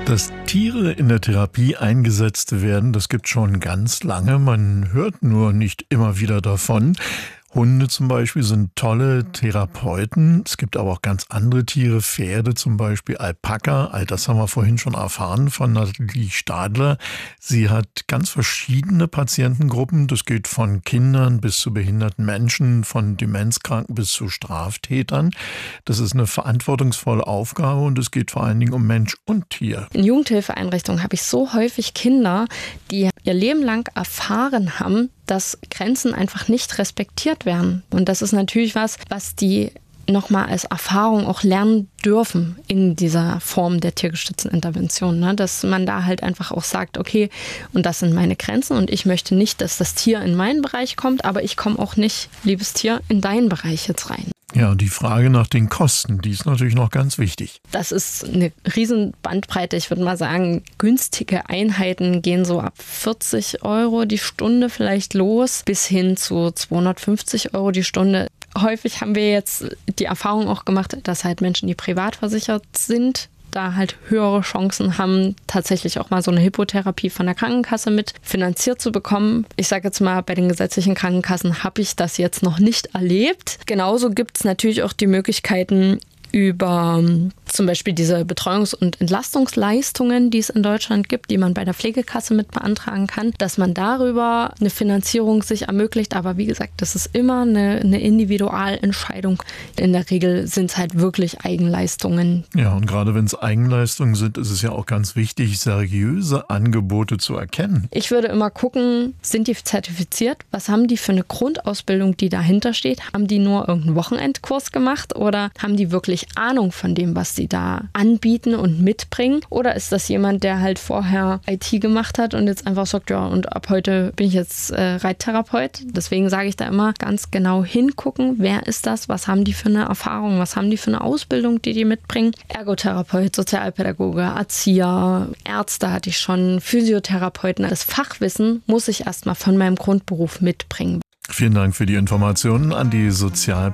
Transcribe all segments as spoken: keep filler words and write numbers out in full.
Dass Tiere in der Therapie eingesetzt werden, das gibt schon ganz lange. Man hört nur nicht immer wieder davon. Hunde zum Beispiel sind tolle Therapeuten. Es gibt aber auch ganz andere Tiere, Pferde zum Beispiel, Alpaka. All das haben wir vorhin schon erfahren von Nathalie Stadler. Sie hat ganz verschiedene Patientengruppen. Das geht von Kindern bis zu behinderten Menschen, von Demenzkranken bis zu Straftätern. Das ist eine verantwortungsvolle Aufgabe und es geht vor allen Dingen um Mensch und Tier. In Jugendhilfeeinrichtungen habe ich so häufig Kinder, die ihr Leben lang erfahren haben, dass Grenzen einfach nicht respektiert werden. Und das ist natürlich was, was die nochmal als Erfahrung auch lernen dürfen in dieser Form der tiergestützten Intervention. Ne? Dass man da halt einfach auch sagt, okay, und das sind meine Grenzen und ich möchte nicht, dass das Tier in meinen Bereich kommt, aber ich komme auch nicht, liebes Tier, in deinen Bereich jetzt rein. Ja, und die Frage nach den Kosten, die ist natürlich noch ganz wichtig. Das ist eine riesen Bandbreite. Ich würde mal sagen, günstige Einheiten gehen so ab vierzig Euro die Stunde vielleicht los, bis hin zu zweihundertfünfzig Euro die Stunde. Häufig haben wir jetzt die Erfahrung auch gemacht, dass halt Menschen, die privat versichert sind, da halt höhere Chancen haben, tatsächlich auch mal so eine Hippotherapie von der Krankenkasse mit finanziert zu bekommen. Ich sage jetzt mal, bei den gesetzlichen Krankenkassen habe ich das jetzt noch nicht erlebt. Genauso gibt es natürlich auch die Möglichkeiten, über zum Beispiel diese Betreuungs- und Entlastungsleistungen, die es in Deutschland gibt, die man bei der Pflegekasse mit beantragen kann, dass man darüber eine Finanzierung sich ermöglicht. Aber wie gesagt, das ist immer eine, eine Individualentscheidung. In der Regel sind es halt wirklich Eigenleistungen. Ja, und gerade wenn es Eigenleistungen sind, ist es ja auch ganz wichtig, seriöse Angebote zu erkennen. Ich würde immer gucken, sind die zertifiziert? Was haben die für eine Grundausbildung, die dahinter steht? Haben die nur irgendeinen Wochenendkurs gemacht oder haben die wirklich Ahnung von dem, was sie da anbieten und mitbringen? Oder ist das jemand, der halt vorher I T gemacht hat und jetzt einfach sagt, ja, und ab heute bin ich jetzt äh, Reittherapeut? Deswegen sage ich da immer ganz genau hingucken, wer ist das? Was haben die für eine Erfahrung? Was haben die für eine Ausbildung, die die mitbringen? Ergotherapeut, Sozialpädagoge, Erzieher, Ärzte hatte ich schon, Physiotherapeuten. Das Fachwissen muss ich erstmal von meinem Grundberuf mitbringen. Vielen Dank für die Informationen an die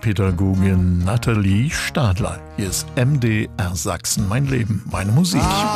Sozialpädagogin Nathalie Stadler. Hier ist M D R Sachsen, mein Leben, meine Musik.